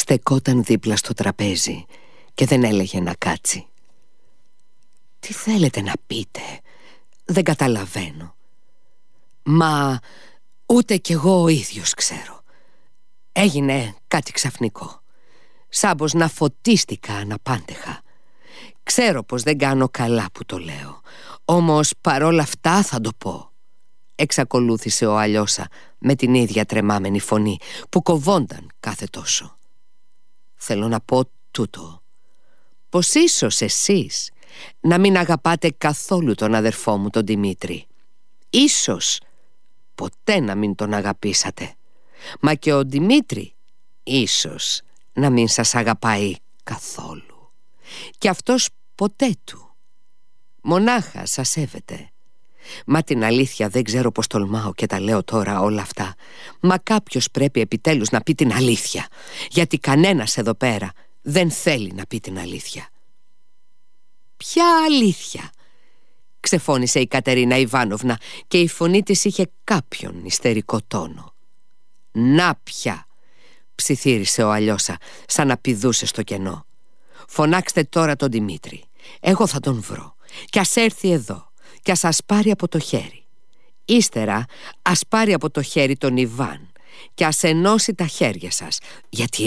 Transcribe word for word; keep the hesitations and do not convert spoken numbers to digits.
στεκόταν δίπλα στο τραπέζι και δεν έλεγε να κάτσει. «Τι θέλετε να πείτε? Δεν καταλαβαίνω». «Μα ούτε κι εγώ ο ίδιος ξέρω. Έγινε κάτι ξαφνικό. Σάμπος να φωτίστηκα αναπάντεχα. Ξέρω πως δεν κάνω καλά που το λέω, όμως παρόλα αυτά θα το πω», εξακολούθησε ο Αλιώσα με την ίδια τρεμάμενη φωνή που κοβόνταν κάθε τόσο. «Θέλω να πω τούτο, πως ίσως εσείς να μην αγαπάτε καθόλου τον αδερφό μου τον Δημήτρη. Ίσως ποτέ να μην τον αγαπήσατε. Μα και ο Δημήτρη ίσως να μην σας αγαπάει καθόλου. Και αυτός ποτέ του. Μονάχα σας σέβεται. Μα την αλήθεια δεν ξέρω πως τολμάω και τα λέω τώρα όλα αυτά. Μα κάποιος πρέπει επιτέλους να πει την αλήθεια, γιατί κανένας εδώ πέρα δεν θέλει να πει την αλήθεια». «Ποια αλήθεια?» ξεφώνησε η Κατερίνα Ιβάνοβνα και η φωνή της είχε κάποιον ιστερικό τόνο. «Να πια», ψιθύρισε ο Αλιώσα σαν να πηδούσε στο κενό. «Φωνάξτε τώρα τον Δημήτρη. Εγώ θα τον βρω κι ας έρθει εδώ κι ας σας πάρει από το χέρι. Ύστερα ας πάρει από το χέρι τον Ιβάν και ας ενώσει τα χέρια σας, γιατί